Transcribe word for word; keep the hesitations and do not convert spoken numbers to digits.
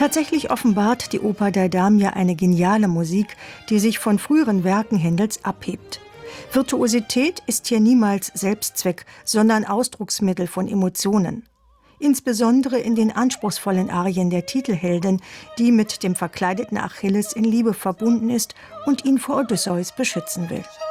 Tatsächlich offenbart die Oper der Damia eine geniale Musik, die sich von früheren Werken Händels abhebt. Virtuosität ist hier niemals Selbstzweck, sondern Ausdrucksmittel von Emotionen. Insbesondere in den anspruchsvollen Arien der Titelheldin, die mit dem verkleideten Achilles in Liebe verbunden ist und ihn vor Odysseus beschützen will.